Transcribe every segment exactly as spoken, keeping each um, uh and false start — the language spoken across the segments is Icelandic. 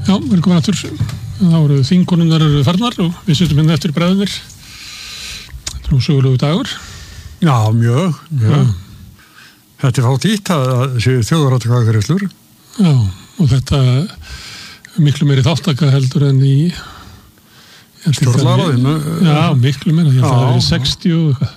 Já, velkomin aftur. Það voru þingkonurnar eru farnar og við sittum hérna eftir bræðurnir. Þetta er nú sögulegu dagur. Já, mjög, mjög. Þetta er fátt ítt að séu þjóðaratkvæðagreiðslur. Já, og þetta miklu meiri þáttaka heldur en í stjórnlagaráðinu. Já, miklu meira. Ég held að það er sextíu og eitthvað.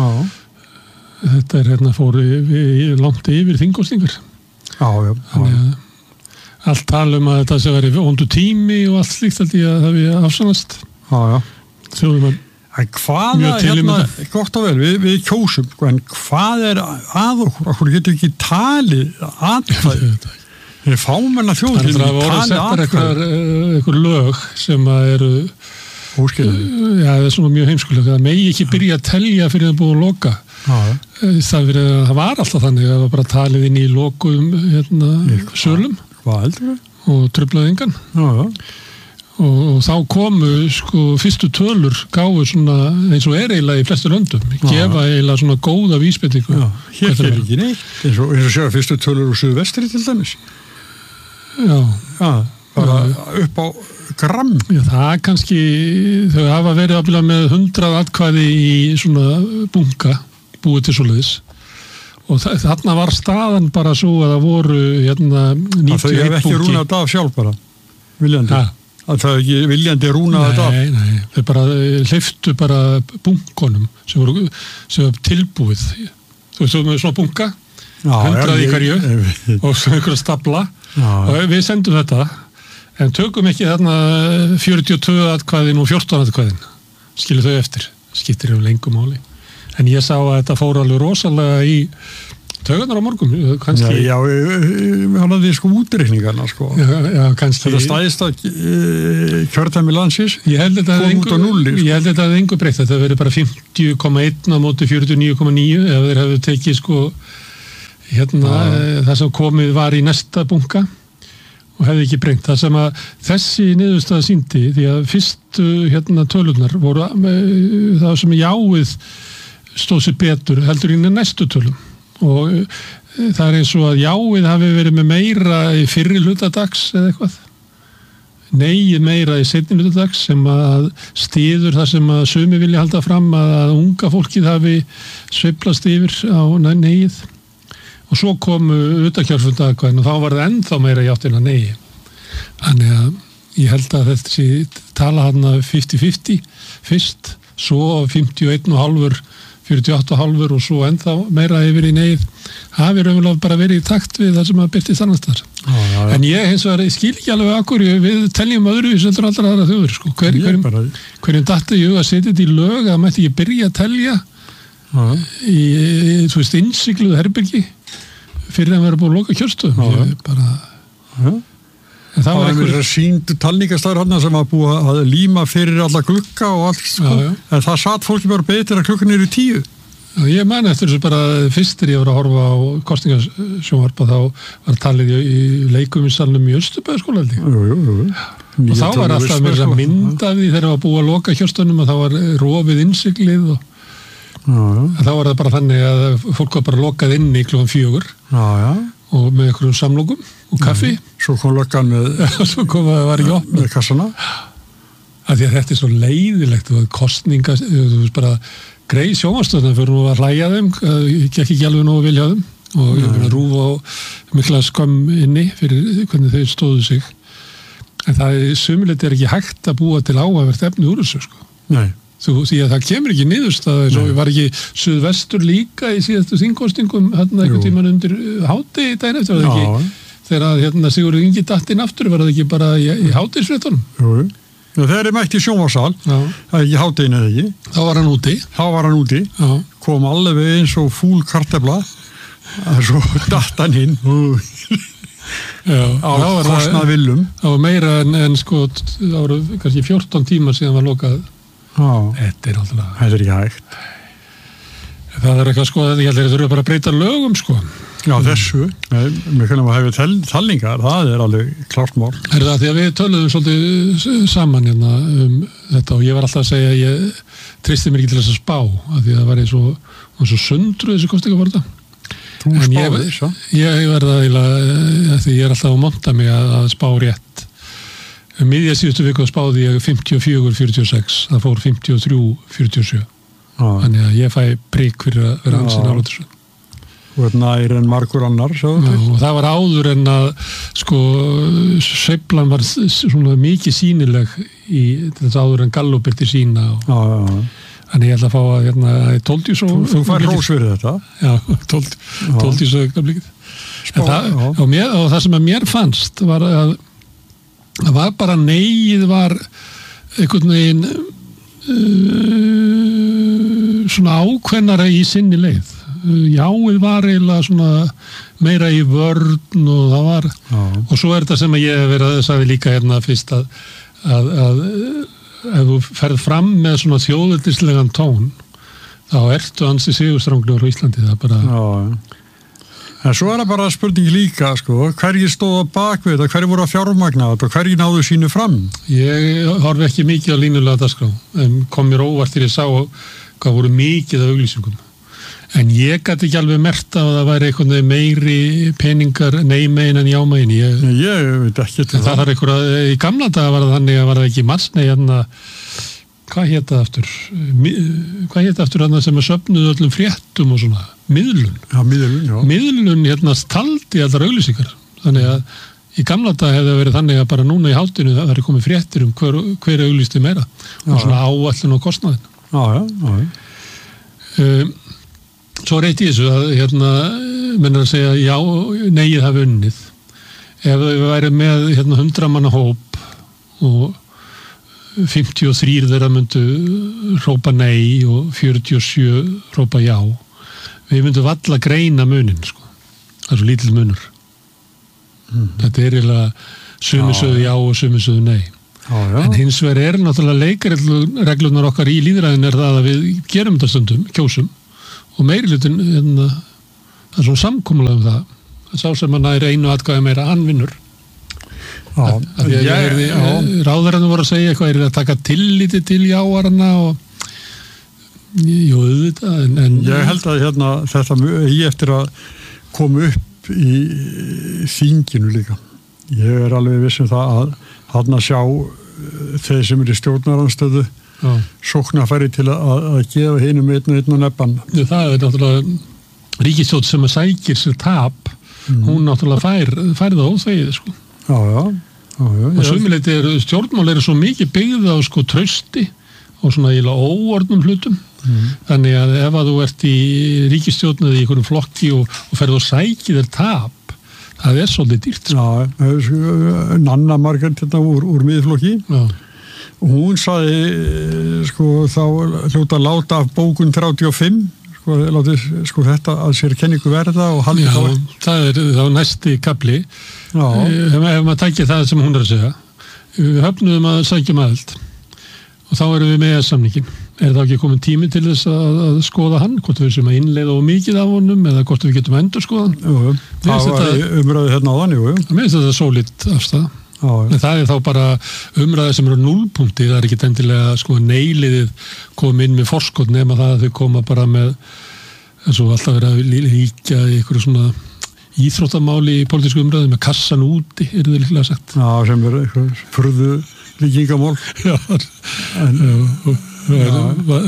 Já. Þetta er hérna fóru við, langt yfir þingkosningar. Já, já. Þannig að allt tala um að þetta sé verið vondu tími og allt slíkt held ég að það við afsannast. Já, já. Þjóðum að En hvaða, hérna, gott og vel, við, við kjósum, en hvað er að okkur? Okkur getur ekki talið atkvæði. Það er fámenna þjóð, það er að voru að setja eitthvað lög sem að eru óskiljaði. Já, það er svona mjög heimskulega. Það megi ekki byrja að telja fyrir að búið að loka. Já. Það, fyrir, það var alltaf þannig að það var bara talið inn í lokum hérna, sölum. Hvað heldur við? Og truflaði engan. Já, já. Og, og þá komu sko fyrstu tölur gáfu svona eins og er eiginlega í flestu löndum gefa eiginlega svona góða vísbendingu. Já, hér er ekki neitt eins og, eins og sjá fyrstu tölur úr suðvestri til dæmis. Já. Já, bara já. Upp á gramm. Já, það kannski þau hafa verið aflega með hundrað atkvæði í svona bunka búið til svoleiðis og þarna var staðan bara svo að það voru hérna níutíu og eitt bunki. Það þau hef ekki rúnað þetta af sjálf bara viljandi. Ha. Að það ekki viljandi rúna þetta af? Nei, nei, þau bara hleyptu bara bunkonum sem voru, sem voru tilbúið. Þú veist, þú með svona bunka, hundrað í hverju og svo einhverja stapla já. Og við sendum þetta, en tökum ekki þarna fjörutíu og tvö atkvæðin og fjórtán atkvæðin, skilu þau eftir, skiptir um lengu máli. En ég sá að þetta fór alveg rosalega í taugarnar á morgun, kannski... Já, við hann að því sko útreikningarna, sko. Já, já, kannski... Þetta stæðist að uh, kjörtæmi landsins kom út á nulli, sko. Ég held þetta að engu breytt, þetta verið bara fimmtíu komma eitt á móti fjörutíu og níu komma níu ef þeir hefðu tekið, sko, hérna, ja. Það sem komið var í næsta bunka og hefði ekki breytt. Það sem að þessi niðurstaða sýndi, því að fyrstu, hérna, tölurnar voru, það sem jáið stóð sér betur heldur inn í næstu tölum. Og það er eins og að jáið hafi verið með meira í fyrri hlutadags eða eitthvað. Nei, meira í seinni hlutadags sem að styður það sem að sumi vilja halda fram að unga fólkið hafi sveiflast yfir á neið. Og svo komu utakjörfundagakvæðin og þá var það ennþá meira í áttina nei. Þannig að ég held að þetta sé tala hann að fimmtíu fimmtíu fyrst, svo fimmtíu og einn komma fimm fjörutíu og átta komma fimm og svo ennþá meira yfir í neið hafi raunverulega bara verið í takt við það sem að byrtist annars þar. En ég hins vegar skil ekki alveg akkur við teljum öðru í sendur allra aðra þjóður sko. Hver, hverjum, bara... hverjum datta ég að setja þetta í lög að mætti ekki byrja að telja í, þú veist, innsigluðu herbyrgi fyrir að vera búið að loka kjörstöðum. Ég bara... Já. En það var einhver sýndu talningastar hann sem að búa að líma fyrir alla glugga og allt sko. Já, já. En það satt fólki bara betur að klukkan eru tíu. Já, ég man eftir þessu bara fyrstir ég var að horfa á kosningasjónvarp og þá var talið í leikuminsalnum í Östubæðaskóla held ég. Jú, jú, jú. Og þá var alltaf mér að mynda því þegar það var búið að loka kjörstöðunum og þá var rofið innsiglið og já, já. Þá var það bara þannig að fólk var bara lokað inn í klukkan fjögur. Já, já. Og með einhverjum samlokum og kaffi. Nei, svo kom löggan með svo kom að það var ekki opnað með kassana. Að því að þetta er svo leiðilegt og kostninga, þú veist bara greið sjónvarpsstöðina fyrir nú að hlæja þeim, gekk ekki alveg nógu vilja þeim og ég fyrir að rúfa á mikla skömm inni fyrir hvernig þau stóðu sig. En það er sumulit er ekki hægt að búa til áhæfvert efni úr þessu sko. Nei. Þú því að það kemur ekki niðurstaða eins og var ekki suðvestur líka í síðastu þingkosningum hérna einhvern tímann undir hádegi daginn eftir var það ekki þegar hérna Sigurður Ingi datt inn aftur var það ekki bara í, í hádegisfréttunum. Jú. Þegar þeir mætti í sjónvarpssal, það er ekki hádeginu eða ekki. Þá var hann úti. Þá var hann úti. Já. Kom alveg eins og fúl kartefla. Svo datt hann inn. Já. Á kostnað viljum. Það var meira en, en sko það voru kannski fjórtán tímar síðan var lokað. Já. Þetta er alltaf þetta er ekki hægt það er eitthvað sko ég held að það þurfa bara að breyta lögum sko já þessu mér kannum að hafa talningar það er alveg klart mál er það því að við töluðum svolítið saman hérna um þetta og ég var alltaf að segja ég tristi mér ekki til þess að spá af því að það var eins og, eins og sundru þessi kostinga var þetta þú spáði þess ég, ég verða því ég er alltaf að monta mig að, að spá rétt um miðja síðustu viku spáði ég fimmtíu og fjögur fjörutíu og sex, það fór fimmtíu og þrjú fjörutíu og sjö. Ah. Þannig að ég fæ prik fyrir að vera ansinn ára þessu. Og þetta nær en margur annar, svo Já, og það var áður en að sko sveiflan var svona mikið sýnileg í þess áður en Gallup byrti sína og já, já, já. Þannig ég ætla að fá að hérna, tóldi svo Þú, þú fær hrós fyrir þetta Já, tóldi, tóldi svo augnablikið það, og, mér, og það sem að mér fannst var að það var bara neyið var einhvern veginn uh, svona ákveðnara í sinni leið jáið var eiginlega svona meira í vörn og það var Já. Og svo er þetta sem að ég hef verið að sagði líka hérna fyrst að, að, að ef þú ferð fram með svona þjóðveldislegan tón þá ertu ansi sigurstranglegur á Íslandi það er bara Já. En svo er það bara spurning líka sko, hverjir stóða bak við þetta, hverjir voru að fjármagna þetta og hverjir náðu sínu fram? Ég horfi ekki mikið á línulega dagskrá en kom mér óvart þegar ég sá hvað voru mikið af auglýsingum en ég gæti ekki alveg merkt að það væri eitthvað meiri peningar nei megin en já megin ég, ég veit ekki það það er eitthvað, í gamla daga var það þannig að var það ekki marsnei hérna hvað hétt það aftur hvað hétt það aftur hérna sem að söfnuðu öllum fréttum og svona, miðlun já, miðlun, já miðlun hérna taldi allar auglýsingar þannig að í gamla daga hefði það verið þannig að bara núna í hátinu það væri komið fréttir um hver, hver auglýsti meira já, og svona áætlun og kostnaðin já, já, já um, Svo er eitt í þessu að hérna, mennur að segja já, neyið hafi unnið. Ef við værum með hérna, hundra manna hóp og fimmtíu og þrjú þeirra myndu hrópa nei og fjörutíu og sjö hrópa já. Við myndum valla greina munin, sko. Það er svo lítill munur. Mm. Þetta er eiginlega sumi sögðu já og sumi sögðu nei. Já, já. En hins vegar er náttúrulega leikreglunar okkar í lýðræðin er það að við gerum þetta stundum, kjósum. Og meirilutin, hérna, það er svona samkomulega um það. Það sá sem að næri einu atkvæði meira, hann vinnur. Já, að, að ég, ég heyrði, ráðherrarnir voru að segja eitthvað, er það að taka tilliti til jáarana og, jú, auðvitað, en, en... Ég held að hérna, þetta ég eftir að koma upp í þinginu líka. Ég er alveg vissum það að hann að sjá þeir sem eru í stjórnaranstöðu Já. Sóknarfæri til að, að gefa hinum einn og einn og neppan. Það er náttúrulega ríkisstjórn sem að sækir sér tap, mm. hún náttúrulega fær, fær það óþvegið, sko. Já, já. já, já og sömuleyti er stjórnmál er svo mikið byggð á sko trausti og svona eiginlega óorðnum hlutum. Mm. Þannig að ef að þú ert í ríkisstjórn eða í einhverjum flokki og, og ferð og sækir þér tap, það er svolítið dýrt. Sko. Já, Nanna Margrét þetta úr, úr miðflokki. Já. Hún sagði sko þá hljóta að láta af bókun þrjátíu og fimm sko, láti, sko þetta að sér kenningu verða og haldi þá það er þá næsti kapli ef, ef maður tækir það sem hún er að segja við höfnuðum að sækjum aðild og þá erum við með samningin er það ekki komin tími til þess að, að skoða hann hvort við sem að innleiða og mikið af honum eða hvort við getum endur skoða hann það var umræðu hérna á þann jú, jú. Mér finnst þetta sólitt afstæða Já, en það er þá bara umræði sem eru núllpunkti, það er ekki endilega sko neiliðið komið inn með forskot nema það að þau koma bara með eins og alltaf verið að líka í einhverju svona íþróttamáli í pólitísku umræði með kassan úti, er það líklega sagt. Já, sem er eitthvað furðu líkingamál. Já, en, já, já.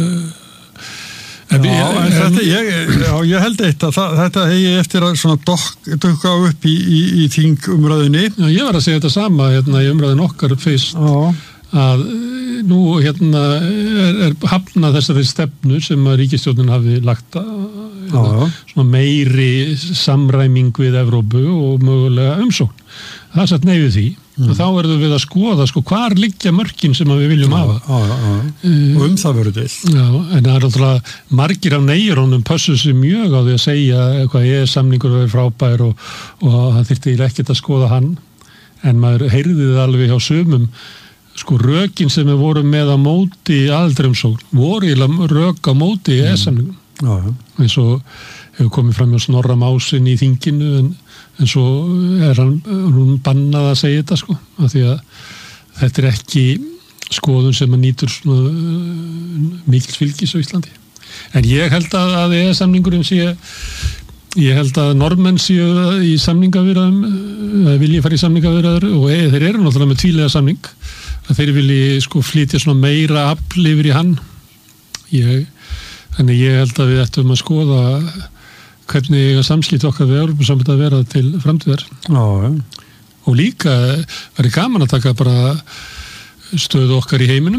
En, já, en þetta, ég, já, ég held eitt að það, þetta hegi eftir að svona dokk, dukka upp í, í, í þingumræðinni. Já, ég var að segja þetta sama hérna í umræðin okkar fyrst já. Að nú hérna er, er hafnað þessari stefnu sem að ríkisstjórnin hafi lagt að hérna, svona meiri samræming við Evrópu og mögulega umsókn. Það er satt nei við því mm. og þá verðum við að skoða sko hvar liggja mörkin sem við viljum hafa. Já, já, já. Uh, og um það verður til. Já, en það er alltaf margir af neyrónum pössu sig mjög á því að segja hvað ég er samningur verið frábær og, og það þyrfti ekkert að skoða hann en maður heyrði það alveg hjá sumum sko rökin sem við vorum með á móti aðildrumsókn voru eiginlega rök á móti í mm. e-samningum. Já, já. Eins og hefur komið fram hjá Snorra Másin í þinginu en en svo er hann, hann bannað að segja þetta sko, af því að þetta er ekki skoðun sem að nýtur svona uh, mikils fylgis á Íslandi. En ég held að, að e-samningurinn sé ég held að Norðmenn séu í samningaviðræðum, vilji fara í samningaviðræður og e, þeir eru náttúrulega með tvílega samning, að þeir vilji sko flytja svona meira afl yfir í hann. Ég, þannig ég held að við ættum að skoða hvernig samskipt okkar við Evrópusambandið að vera til framtíðar. Já, ja. Og líka verið gaman að taka bara stöðu okkar í heiminum.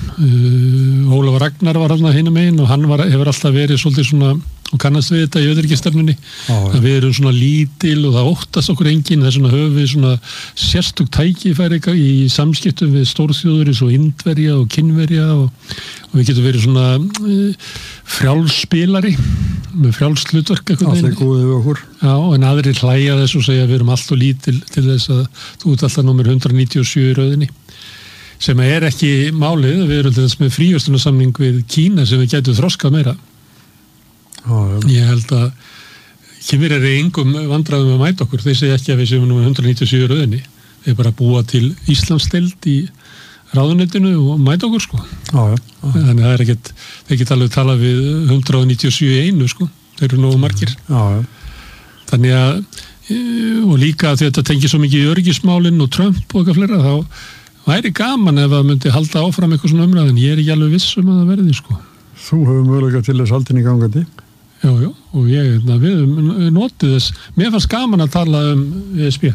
Uh, Ólafur Ragnar var hann að hinum einn og hann var, hefur alltaf verið svolítið svona, og kannast við þetta í öðryggjastefnunni, að við erum svona lítil og það óttast okkur enginn, þess vegna höfum við svona sérstök tækifæri í samskiptum við stórþjóður eins og Indverja og Kínverja og, og við getum verið svona uh, frjálsspilari með frjálslutverk eitthvað. Allir góðið við okkur. Já, en aðrir hlæja þess og segja að við erum alltaf lítil til þess að þú ert alltaf númer hundrað níutíu og sjö í röðinni, sem er ekki málið. Við erum til þess með fríverslunarsamning við Kína sem við gætum þroskað meira. Já, ja. Ég held að Kínverjar er engum vandræðum að mæta okkur. Þeir segja ekki að við séum númer hundrað níutíu og sjö í röðinni. Þeir bara búa til Íslandsdeild í ráðuneytinu og mæta okkur sko. Já, ja. Já. Þannig að það er ekkert, þeir geta alveg talað við hundrað níutíu og sjö í einu sko. Þeir eru nógu margir. Já, ja. Þannig að, og líka að þetta tengir svo mikið í öryggismálin og Trump og eitthvað fleira, þá væri gaman ef það myndi halda áfram eitthvað svona umræðin. Ég er ekki alveg viss um að það verði sko. Þú hefur mögulega til þess haldin í gangandi. Já, já, og ég, na, við notið þess, mér fannst gaman að tala um E S B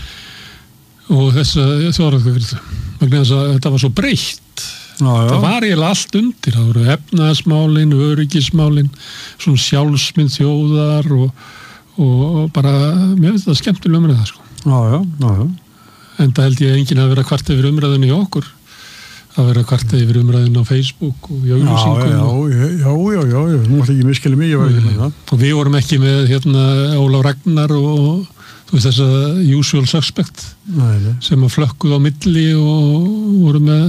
og þess að þjóðaratkvæðagreiðslu, vegna þess að þetta var svo breytt. Já, já. Það var eiginlega allt undir, það voru efnahagsmálin, öryggismálin, svona sjálfsmynd þjóðar og, og bara, mér finnst það skemmtilega umræða sko. Já, já, já, já. En það held ég enginn að vera kvart yfir umræðinu í okkur, að vera kvart yfir umræðinu á Facebook og í auglýsingum. Já, já, já, já, já, já, þú mátt ekki miskili mig, ég var ekki með það. Og við vorum ekki með hérna Ólaf Ragnar og þú veist þess að usual suspect Nei, nei. sem að flökkuð á milli og voru með,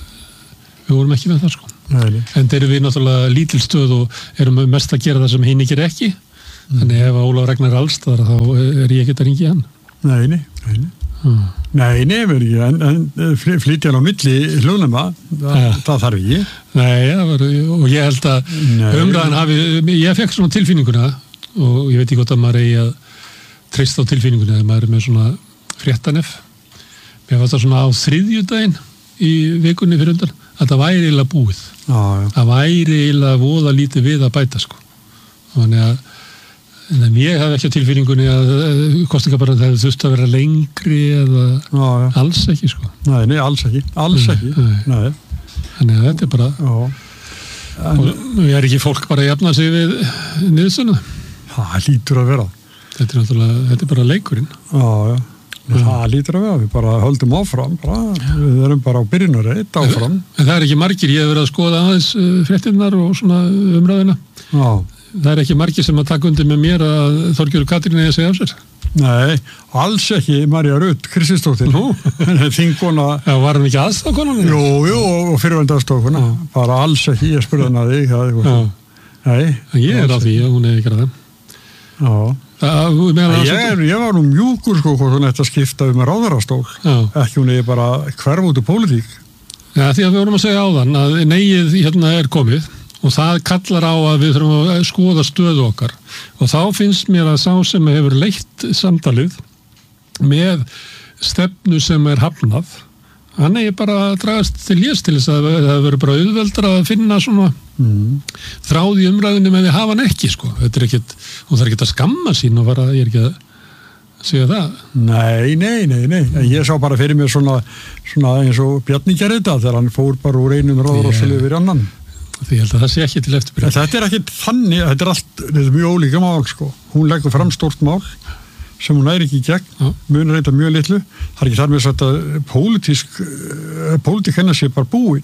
við vorum ekki með það sko. Nei, nei. En þeir eru við náttúrulega lítilstöð og erum mest að gera það sem hinn ekki er ekki. Mm. Þannig ef Ólaf Ragnar er allstaðar þá er ég ekki að ringja hann. Nei, nei, nei, nei. Hmm. Nei, nefnir ekki, en, en flytja á milli hljóðnema, það, ja. það þarf ekki. Nei, það var, og ég held að Nei. umræðan hafi, ég fekk svona tilfinninguna og ég veit ekki hvort að maður eigi að treysta á tilfinninguna þegar maður er með svona fréttanef. Mér fannst það svona á þriðjudaginn í vikunni fyrir undan að það væri eiginlega búið. Já, já. Það væri eiginlega voða lítið við að bæta sko. Þannig að en ég hef ekki á tilfinningunni að kostingabarðan hefði þurft að vera lengri eða já, já. alls ekki sko. Nei, nei, alls ekki, alls ekki. Nei. Nei. Þannig að þetta er bara já. En, og ég er ekki fólk bara að jafna sig við niðurstöðuna. Það lítur að vera. Þetta er náttúrulega, þetta er bara leikurinn. Já, já. Já. Það lítur að vera, við bara höldum áfram, bara. Við erum bara á byrjunarreit áfram. En það er ekki margir, ég hef verið að skoða aðeins fréttirnar og svona umræðina. Já. Það er ekki margir sem að taka undir með mér að Þorgerður Katrín eigi að segja af sér. Nei, alls ekki Marja Rutt Kristinsdóttir. Þingkona. Já, var hann ekki aðstofkonan? Jú, jú, og fyrirvændi aðstofkona. Bara alls ekki, ég spurði hann að þig. Já. Nei. Ég er á því að hún hefði ekki að það. Já. Það, ég, er, ég var nú mjúkur sko hvort hún ætti að skipta um ráðarastól. Ekki hún hefði bara hverf út úr pólitík. Já, því að við vorum að segja áðan að neyið hérna er komið. Og það kallar á að við þurfum að skoða stöðu okkar. Og þá finnst mér að sá sem hefur leitt samtalið með stefnu sem er hafnað, hann er bara að dragast til lés til þess að það verður bara auðveldra að finna svona mm. þráð í umræðinu með því hafa hann ekki, sko. Þetta er ekkit, hún þarf ekki að skamma sín og bara, ég er ekki að segja það. Nei, nei, nei, nei. Ég sá bara fyrir mér svona, svona eins og Bjarni gerði þetta þegar hann fór bara úr einum ráðarástölu yfir annan. Því ég held að það sé ekki til eftirbyrjun. Þetta er ekki þannig, þetta er allt, þetta er mjög ólíka mál sko. Hún leggur fram stórt mál sem hún næri ekki í gegn, ja. Munur reynda mjög litlu. Það er ekki þar með þess að pólitísk, pólitík hennar sé bara búin.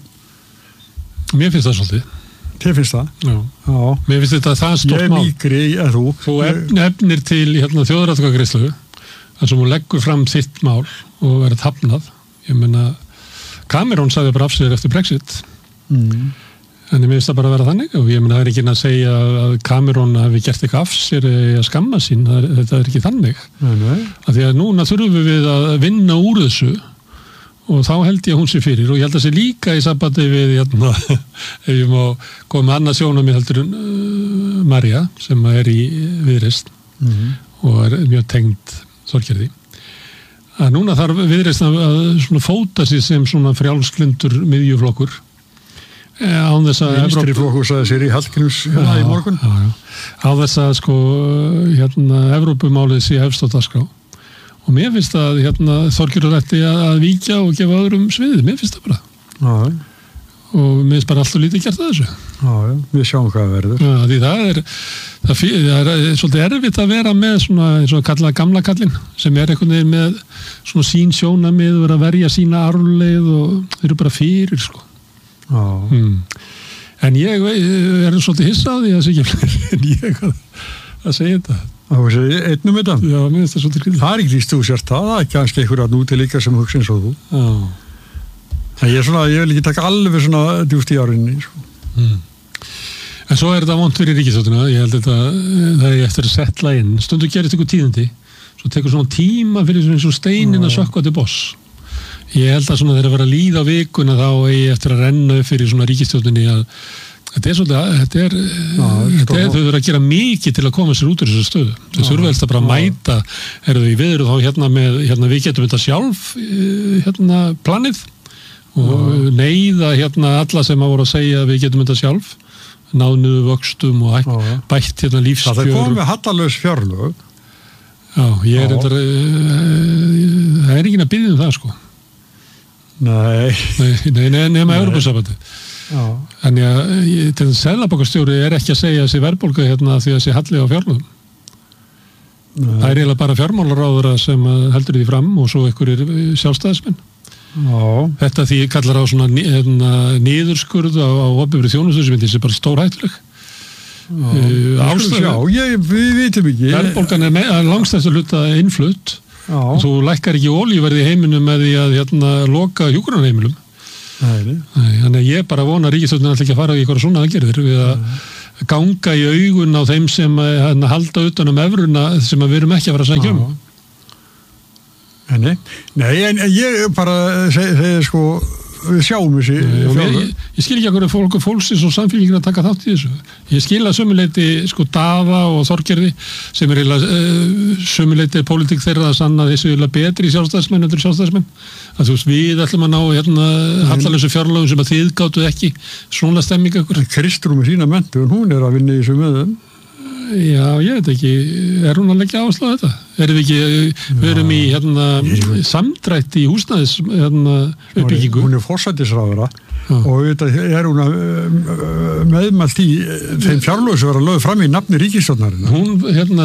Mér finnst það svolítið. Þér finnst það? Já. Já. Mér finnst þetta það stórt mál. Ég er mýkri, eða þú. Þú efnir til hérna, þjóðaratkvæðagreiðslu, þar sem hún leggur fram þitt mál og verður hafnað. Ég meina, Cameron sagði bara af sér eftir Brexit. Mm. En ég finnst það bara að vera þannig og ég meina það er ekki að segja að Cameron hafi gert eitthvað af sér að skamma sín, það er, þetta er ekki þannig. Nei, nei. Af því að núna þurfum við að vinna úr þessu og þá held ég að hún sé fyrir og ég held að sé líka í sambandi við, hérna, ef ég má koma með annað sjónum, ég heldur uh, Marja sem er í Viðreisn. mm-hmm. og er mjög tengd Þorgerði. Að núna þarf Viðreisn að svona fóta sig sem svona frjálslindur miðjuflokkur án þess að Vinstri flokkur sagði sér í Hallgríms hérna í morgun. Já, já. Á þess að sko hérna Evrópumálið sé efst á dagskrá. Og mér finnst að hérna, Þorgerður ætti að, að víkja og gefa öðrum sviðið, mér finnst það bara. Já. Og mér finnst bara alltaf lítið gert að þessu. Já, já, við sjáum hvað það verður. Já, því það er, það, það er svolítið erfitt að vera með svona, eins og kalla gamla kallinn, sem er einhvern veginn með svona sín sjónamið og vera að verja sína arfleið og þeir eru bara fyrir, sko. Já. Hmm. En ég er svolítið hissa á því að það sé ekki fleiri en ég að, að segja þetta. Það var þessi einnum þetta. Já, mér finnst það svolítið krýðið. Það er ekki því þú sért það, það er kannski einhver að núti líka sem hugsa eins og þú. Já. Það er svona, ég vil ekki taka alveg svona djúpt í árinni, sko. Mm. En svo er þetta vont fyrir ríkisstjórnina, ég held þetta, það er eftir að setla inn. Stundu gerist ykkur tíðindi, svo tekur svona tíma fyrir svona eins og steinin að sökkva til boss. Ég held að svona þegar að vera að líða á vikuna þá eigi eftir að renna upp fyrir svona ríkisstjórninni að Þetta er svolítið, þetta er, Já, þetta er, þau þurfa að gera mikið til að koma sér út úr þessu stöðu. Þau þurfa helst að bara mæta, eru þau í viðru þá hérna með, hérna við getum þetta sjálf, hérna planið og Já. neyða hérna alla sem að voru að segja að við getum þetta sjálf, náðnuðu vöxtum og hægt, bætt hérna lífskjör. Það er komið hallalaus fjárlög. Já, ég er þetta, það er ekki að biðja um það sko. Nei. Nei, nei, nei nema Evrópusambandið. Já. Þannig að til þess að seðlabankastjóri er ekki að segja þessi verðbólga hérna því að þessi halli á fjárlögum. Það er eiginlega bara fjármálaráðara sem heldur því fram og svo einhverjir sjálfstæðismenn. Já. Þetta því kallar á svona niðurskurð á, á opinberri þjónustu sem þessi bara stórhættuleg. Já, Ástæða, ég, við vitum ekki. Verðbólgan er, er langstæðstu hluta innflutt. Já. Og þú lækkar ekki olíuverði í heiminum með því að hérna, loka hjúkrunarheimilum. Nei. Nei, þannig að ég bara vona að ríkisstjórnin ætla ekki að fara í eitthvað svona aðgerðir við að Nei. ganga í augun á þeim sem að hérna, halda utan um evruna sem að við erum ekki að fara að sækja um. Nei, nei, en ég bara segi, segi sko, við sjáum þessi ég, ég skil ekki að hverju fólk og fólksins og samfélgir að taka þátt í þessu. Ég skil að sömuleyti sko Daða og Þorgerði sem er eiginlega uh, sömuleyti pólitík þeirra að sanna þessu eiginlega betri sjálfstæðismenn eftir sjálfstæðismenn. Að þú veist, við ætlum að ná hérna hallalösu fjárlögum sem að þið gátu ekki svona stemming ykkur. Kristrún með sína mentu, en hún er að vinna í þessu möðum. Já, ég veit ekki, er hún að leggja áherslu á þetta? Erum við ekki, við erum í hérna, samdrætt í húsnæðis hérna, uppbyggingu? Hún er forsætisráðara og þetta er hún að meðmælt í þeim fjárlögum sem var að lögðu fram í nafni ríkisstjórnarinnar. Hún hérna,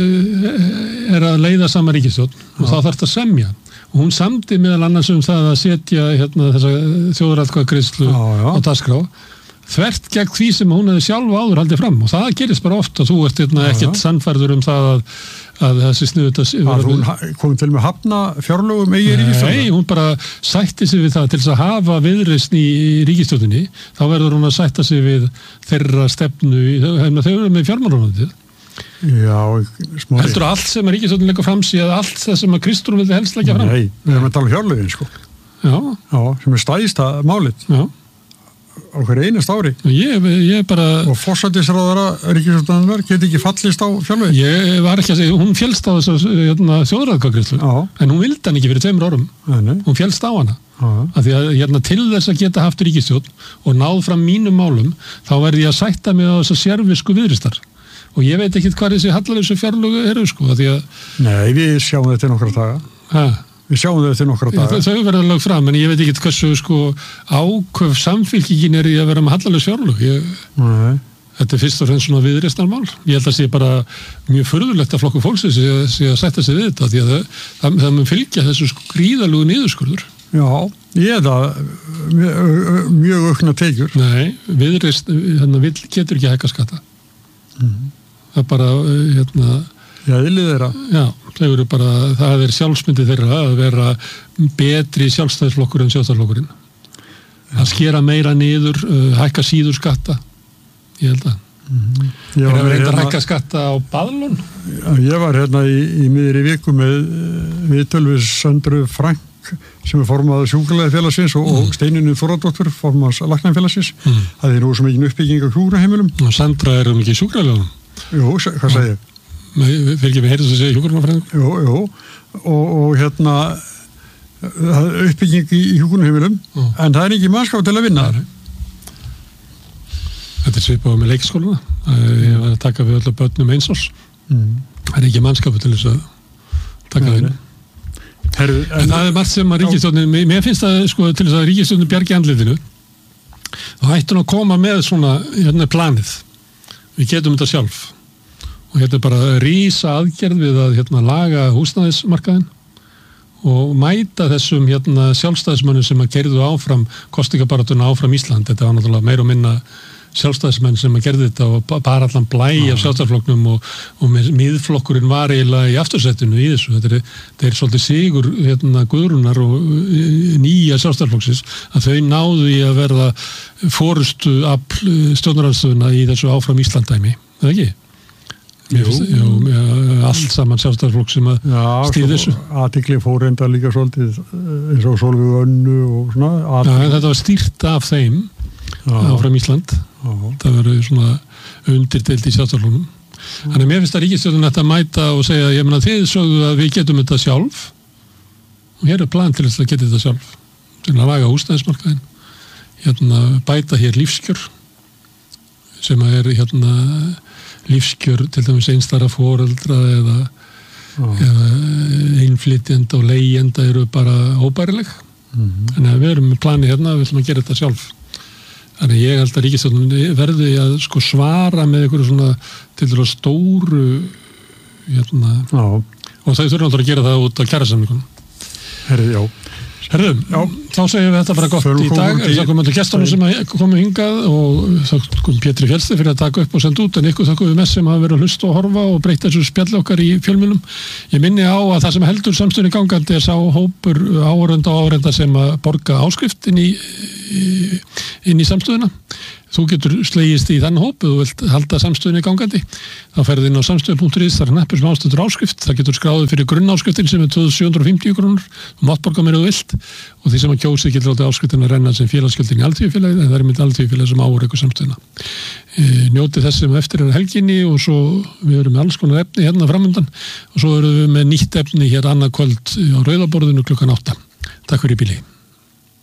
er að leiða sama ríkisstjórn og þá þarf þetta að semja. Og hún samdi meðal annars um það að setja hérna, þessa þjóðaratkvæðagreiðslu á dagskrá. Þvert gegn því sem hún hefði sjálf áður haldið fram og það gerist bara oft að þú ert hérna, ekkert sannfærður um það að, að þessi sniðu að hún kom til með hafna fjárlögum eigi ríkisstjórnar? Nei, hún bara sætti sig við það til þess að hafa viðreisn í ríkisstjórninni, þá verður hún að sætta sig við þeirra stefnu þau eru með fjármálaráðuneytið. Já, smá heldur allt sem að ríkisstjórnin leggur fram sig að allt það sem að Kristrún vildi helst leggja fram? Nei, við erum að tala um fjárlögin sko. Já. Já, sem er stæðsta málið. Já. Á hverju einast ári. Ég, ég bara... Og forsætisráðara ríkisstjórnarinnar geti ekki fallist á fjárlögin. Ég var ekki að segja, hún féllst á þessu hérna, þjóðaratkvæðagreiðslu, en hún vildi hann ekki fyrir tveimur árum. Nei. Hún féllst á hana. Af því að hérna, til þess að geta haft ríkisstjórn og náð fram mínum málum, þá verði ég að sætta mig á þessa sérvisku viðristar. Og ég veit ekki hvað þessi hallalösu fjárlögu eru, sko, af því að... Nei, við sjáum þetta nokkra daga. Hæ? Við sjáum þau eftir nokkra daga. Þau verða lög fram, en ég veit ekki hversu sko, áköf samfylkingin er í að vera með hallalös fjárlög. Ég, þetta er fyrst og fremst svona viðreisnarmál. Ég held að sé bara mjög furðulegt að flokku fólksins sé að setja sig við þetta, því að það, það, það mun fylgja þessu sko, gríðalögu niðurskurður. Já, ég er það mjög, mjög aukna tekjur. Nei, viðreisn, hérna, vill getur ekki hækka skatta. Mm. Það er bara, hérna... Já, þillið þeirra. Já, þau eru bara, það er sjálfsmyndið þeirra að vera betri sjálfstæðisflokkur en sjálfstæðisflokkurinn. Að skera meira niður, uh, hækka síður skatta. Ég held að. Mm-hmm. Er það reyndar að hækka skatta á Baðlun? Já, ég var hérna í, í miðri viku með viðtöl við Söndru Frank sem er formaður sjúkraliðafélagsins og, mm. og Steinunni Þórðardóttur, formaður læknafélagsins. Mm. Það er nú sem ekki uppbygging á hjúkraheimilum. Og Sandra er um ekki sjúkraliðafélagsins? Jú, hvað segir ég? Fyrir ekki með heyrðis að segja hjúkrunarfræðingur? Jú, jú, og, og hérna uppbygging í hjúkrunarheimilum, en það er ekki mannskap til að vinna. Þetta er svipað með leikskóluna. Ég var að taka við öllu börnum eins árs. Mm. Það er ekki mannskap til þess að taka það inn. Herru, en, en það er margt sem að ríkisstjórnin, mér finnst það sko til þess að ríkisstjórnin bjargi andlitinu, þá hættu hún að koma með svona hérna planið. Við getum þetta sjálf. Og hérna er bara rísa aðgerð við að hérna laga húsnæðismarkaðinn og mæta þessum hérna sjálfstæðismönnum sem að keyrðu áfram kosningabaráttuna áfram Ísland. Þetta var náttúrulega meira og minna sjálfstæðismenn sem að gerði þetta og bara allan blæ af sjálfstæðisflokknum og, og miðflokkurinn var eiginlega í aftursettinu í þessu. Þetta er, þetta er svolítið sigur hérna, Guðrúnar og nýja sjálfstæðisflokksins að þau náðu í að verða forustu afl stjórnarandstöðuna í þessu áfram Íslanddæmi. Er það ekki? Jú. Jú, allt saman sjálfstæðisflokk sem að stýði þessu. Athygli fór enda líka svolítið eins og Sólveig Önnu og svona. Já, þetta var stýrt af þeim Já. áfram Ísland. Já. Það verður svona undirdeild í sjálfstæðisflokknum. Þannig að mér finnst að ríkisstjórnin ætti að mæta og segja, ég meina þið sögðu að við getum þetta sjálf og hér er plan til þess að geta þetta sjálf. Til að laga húsnæðismarkaðinn, hérna bæta hér lífskjör sem að er hérna lífskjör til dæmis einstæðra foreldra eða, eða innflytjenda og leigjenda eru bara óbærileg. Mm-hmm. Þannig að við erum með plani hérna, við ætlum að gera þetta sjálf. Þannig ég held að ríkisstjórnin verði að sko svara með einhverju svona til dæmis stóru hérna, og þau þurfa alltaf að gera það út á kjarasamningunum. Herri, já. Herðu, þá segjum við þetta bara gott Förum í dag. Það komum við gestunum sem komum hingað og þakkum Pétri Fjellstein fyrir að taka upp og senda út, en ykkur þakkum við mest sem hafa verið að hlusta og horfa og breyta þessu spjalli okkar í fjölmiðlum. Ég minni á að það sem heldur samstöðunni gangandi er sá hópur áhorfenda og áhorfenda sem að borga áskrift inn í, inn í samstöðuna. Þú getur slegist í þann hóp, þú vilt halda samstöðunni gangandi. Þá ferði inn á samstöðu punktur is, það er hnappur sem ástættur áskrift. Það getur skráðið fyrir grunnáskriftin sem er tvö þúsund sjö hundruð og fimmtíu krónur. Þú mátt borga meira þú vilt og því sem að kjósið getur látið áskriftin að renna sem félagsgjöldin í alþýðufélagið, en það er mynd alþýðufélagið sem árekur samstöðuna. E, njótið þess sem eftir er helginni og svo við erum með alls konar efni hérna framundan og svo erum við með nýtt efni hér annað kvöld á Rauðaborðinu klukkan átta. Takk fyrir í bili.